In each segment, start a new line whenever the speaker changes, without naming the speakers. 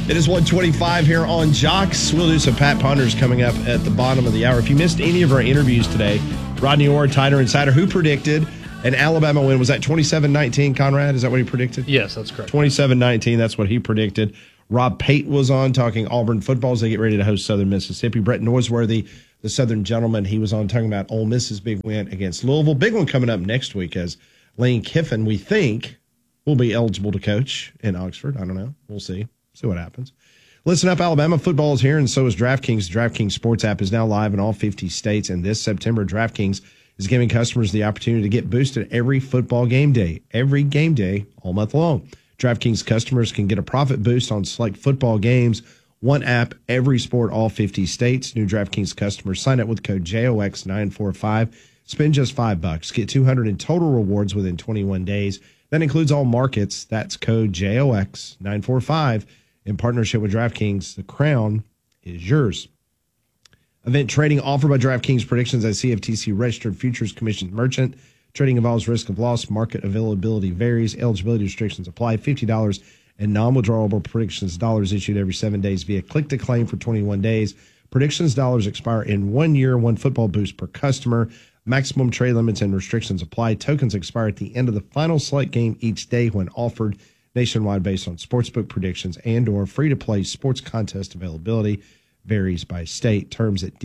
It is 1:25 here on Jocks. We'll do some Pat Ponders coming up at the bottom of the hour. If you missed any of our interviews today, Rodney Orr, Tighter Insider, who predicted an Alabama win? Was that 27-19, Conrad? Is that what he predicted?
Yes, that's correct.
27-19, that's what he predicted. Rob Pate was on talking Auburn football as they get ready to host Southern Mississippi. Brett Norsworthy, the Southern gentleman, he was on talking about Ole Miss's big win against Louisville. Big one coming up next week as Lane Kiffin, we think, will be eligible to coach in Oxford. I don't know. We'll see. See what happens. Listen up, Alabama football is here, and so is DraftKings. The DraftKings Sports app is now live in all 50 states, and this September, DraftKings is giving customers the opportunity to get boosted every football game day, all month long. DraftKings customers can get a profit boost on select football games, one app, every sport, all 50 states. New DraftKings customers sign up with code JOX945. Spend just $5. Get $200 in total rewards within 21 days. That includes all markets. That's code JOX945. In partnership with DraftKings, the crown is yours. Event trading offered by DraftKings. Predictions as CFTC registered futures commissioned merchant. Trading involves risk of loss. Market availability varies. Eligibility restrictions apply. $50 and non-withdrawable predictions dollars issued every 7 days via click to claim for 21 days. Predictions dollars expire in 1 year. One football boost per customer. Maximum trade limits and restrictions apply. Tokens expire at the end of the final select game each day when offered. Nationwide based on sportsbook predictions and or free-to-play sports contest availability. Varies by state. Terms at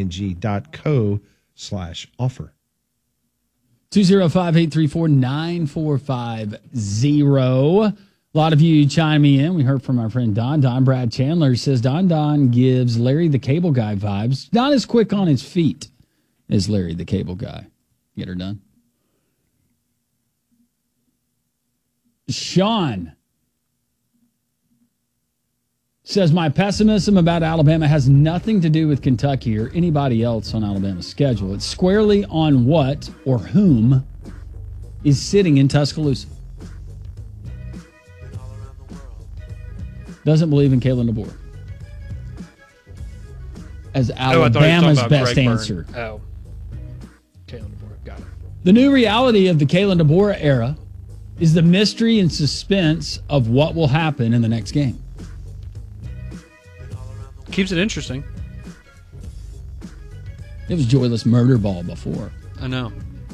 dkng.co/offer.
205-834-9450. A lot of you chiming in. We heard from our friend Don Brad Chandler says Don gives Larry the Cable Guy vibes. Not as quick on his feet as Larry the Cable Guy. Get her done. Sean says, my pessimism about Alabama has nothing to do with Kentucky or anybody else on Alabama's schedule. It's squarely on what or whom is sitting in Tuscaloosa. Doesn't believe in Kalen DeBoer as Alabama's best answer.
Oh, Kalen DeBoer, got it.
The new reality of the Kalen DeBoer era is the mystery and suspense of what will happen in the next game.
Keeps it interesting.
It was joyless murder ball before.
I know.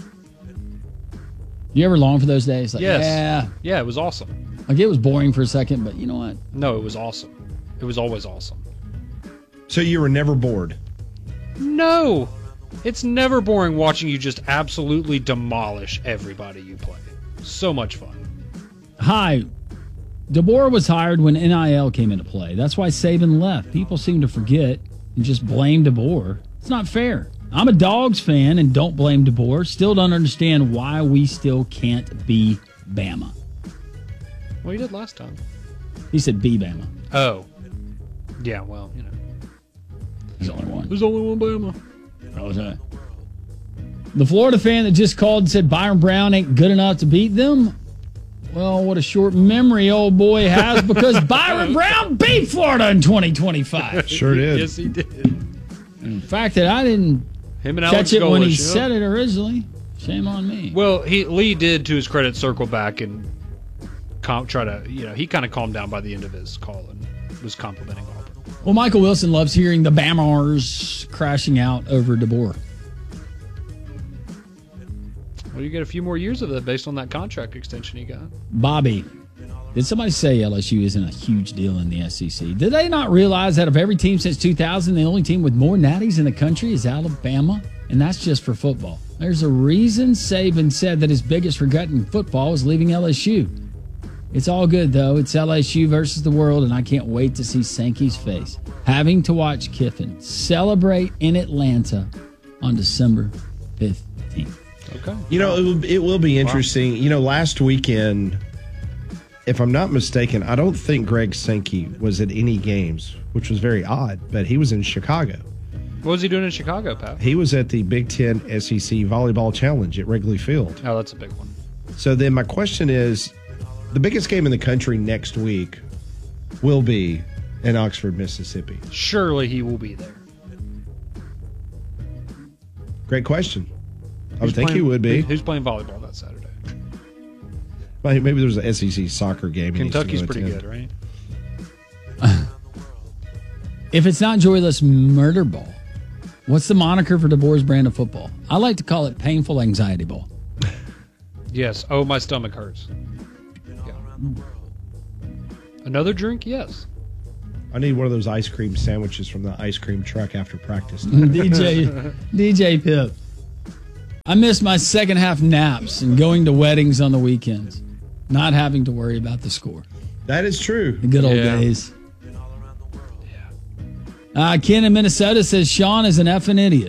You ever long for those days? Like,
yes. Yeah, it was awesome.
Like, it was boring for a second, but you know what?
No, it was awesome. It was always awesome.
So you were never bored?
No. It's never boring watching you just absolutely demolish everybody you play. So much fun.
Hi. DeBoer was hired when NIL came into play. That's why Saban left. People seem to forget and just blame DeBoer. It's not fair. I'm a Dogs fan and don't blame DeBoer. Still don't understand why we still can't be Bama.
Well, you did last time.
He said be Bama.
Oh. Yeah, well, you know.
There's only one.
There's only one Bama.
Okay. The Florida fan that just called and said Byron Brown ain't good enough to beat them. Well, what a short memory old boy has because Byron Brown beat Florida in 2025.
Sure did.
Yes, he did.
And the fact that I didn't catch it when he said it originally, shame on me.
Well, Lee did, to his credit, circle back and try to, he kind of calmed down by the end of his call and was complimenting Auburn.
Well, Michael Wilson loves hearing the Bammers crashing out over DeBoer.
Well, you get a few more years of that based on that contract extension he got.
Bobby, did somebody say LSU isn't a huge deal in the SEC? Did they not realize that of every team since 2000, the only team with more natties in the country is Alabama? And that's just for football. There's a reason Saban said that his biggest regret in football was leaving LSU. It's all good, though. It's LSU versus the world, and I can't wait to see Sankey's face having to watch Kiffin celebrate in Atlanta on December 15th.
Okay.
It will be interesting. Wow. Last weekend, if I'm not mistaken, I don't think Greg Sankey was at any games, which was very odd, but he was in Chicago.
What was he doing in Chicago, Pat?
He was at the Big Ten SEC Volleyball Challenge at Wrigley Field.
Oh, that's a big one.
So then my question is, the biggest game in the country next week will be in Oxford, Mississippi.
Surely he will be there.
Great question. I would think he would be.
Who's playing volleyball that Saturday?
Maybe there's an SEC soccer game.
Kentucky's pretty good, right?
If it's not Joyless Murder Ball, what's the moniker for DeBoer's brand of football? I like to call it Painful Anxiety Ball.
Yes. Oh, my stomach hurts. Yeah. Another drink? Yes.
I need one of those ice cream sandwiches from the ice cream truck after practice.
DJ Pip. I miss my second half naps and going to weddings on the weekends, not having to worry about the score.
That is true.
The good old days. Ken in Minnesota says Sean is an effing idiot.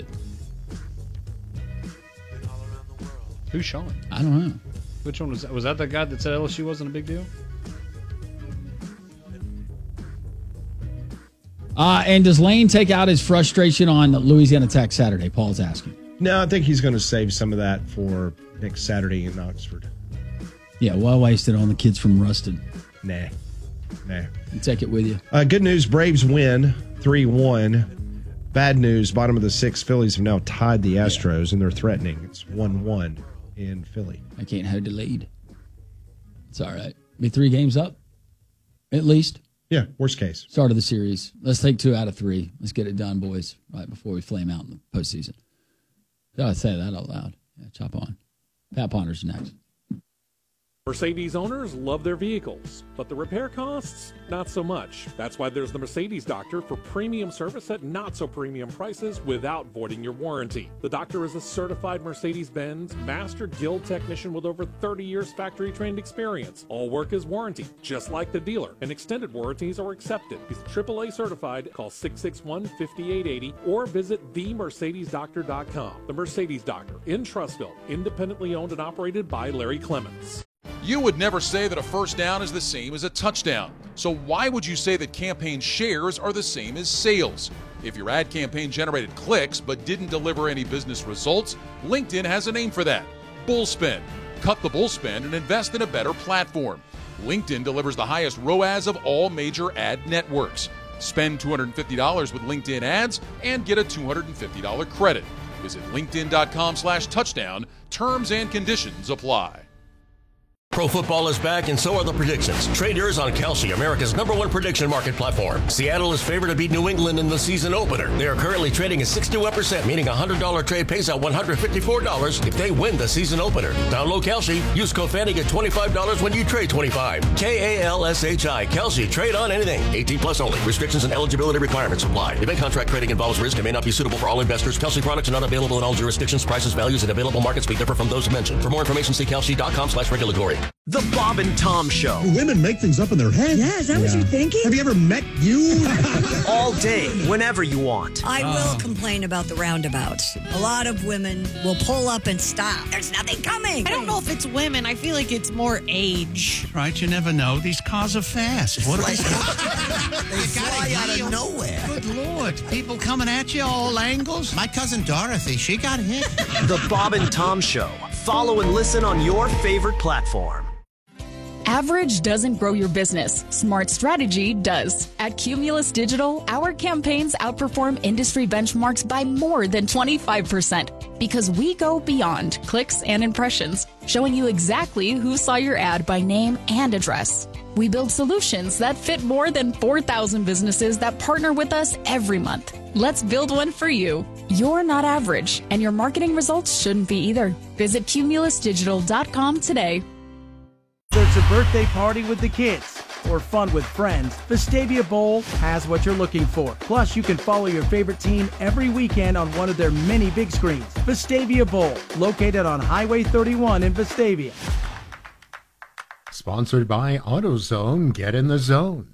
Who's Sean?
I don't know.
Which one was that? Was that the guy that said LSU wasn't a big deal?
And does Lane take out his frustration on Louisiana Tech Saturday? Paul's asking.
No, I think he's going to save some of that for next Saturday in Oxford.
Yeah, well wasted on the kids from Ruston.
Nah.
And take it with you.
Good news, Braves win 3-1. Bad news, bottom of the sixth, Phillies have now tied the Astros, and they're threatening. It's 1-1 in Philly.
I can't hold the lead. It's all right. Be 3 games up, at least.
Yeah, worst case.
Start of the series. Let's take 2 out of 3. Let's get it done, boys, right before we flame out in the postseason. Gotta say that out loud. Yeah, chop on. Pat Ponder's next.
Mercedes owners love their vehicles, but the repair costs, not so much. That's why there's the Mercedes Doctor for premium service at not so premium prices without voiding your warranty. The Doctor is a certified Mercedes-Benz Master Guild technician with over 30 years factory trained experience. All work is warranted, just like the dealer, and extended warranties are accepted. He's AAA certified. Call 661-5880 or visit themercedesdoctor.com. The Mercedes Doctor in Trussville, independently owned and operated by Larry Clements.
You would never say that a first down is the same as a touchdown. So why would you say that campaign shares are the same as sales? If your ad campaign generated clicks but didn't deliver any business results, LinkedIn has a name for that: bullspend. Cut the bullspend and invest in a better platform. LinkedIn delivers the highest ROAS of all major ad networks. Spend $250 with LinkedIn ads and get a $250 credit. Visit linkedin.com/touchdown. Terms and conditions apply.
Pro football is back, and so are the predictions. Trade yours on Kalshi, America's #1 prediction market platform. Seattle is favored to beat New England in the season opener. They are currently trading at 61%, meaning a $100 trade pays out $154 if they win the season opener. Download Kalshi. Use code FANNY, get $25 when you trade $25. Kalshi. Kalshi. Trade on anything. 18 plus only. Restrictions and eligibility requirements apply. Event contract trading involves risk and may not be suitable for all investors. Kalshi products are not available in all jurisdictions. Prices, values, and available markets may differ from those mentioned. For more information, see kalshi.com/regulatory.
The Bob and Tom Show.
Women make things up in their head.
Yeah, is that what you're thinking?
Have you ever met you?
All day, whenever you want.
I will complain about the roundabouts. A lot of women will pull up and stop. There's nothing coming.
I don't know if it's women. I feel like it's more age.
Right, you never know. These cars are fast. What
They fly out of nowhere.
Good Lord. People coming at you all angles. My cousin Dorothy, she got hit.
The Bob and Tom Show. Follow and listen on your favorite platform.
Average doesn't grow your business. Smart strategy does. At Cumulus Digital, our campaigns outperform industry benchmarks by more than 25% because we go beyond clicks and impressions, showing you exactly who saw your ad by name and address. We build solutions that fit more than 4,000 businesses that partner with us every month. Let's build one for you. You're not average, and your marketing results shouldn't be either. Visit cumulusdigital.com today.
Whether it's a birthday party with the kids or fun with friends, Vestavia Bowl has what you're looking for. Plus, you can follow your favorite team every weekend on one of their many big screens. Vestavia Bowl, located on Highway 31 in Vestavia.
Sponsored by AutoZone. Get in the zone.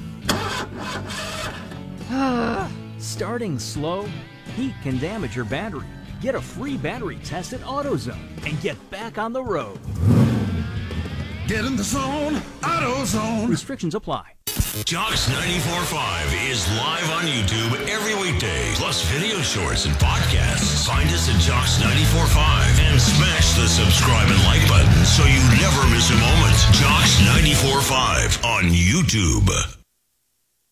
Starting slow? Heat can damage your battery. Get a free battery test at AutoZone and get back on the road.
Get in the zone. AutoZone.
Restrictions apply.
Jocks 94.5 is live on YouTube every weekday, plus video shorts and podcasts. Find us at Jocks 94.5 and smash the subscribe and like button so you never miss a moment. Jocks 94.5 on YouTube.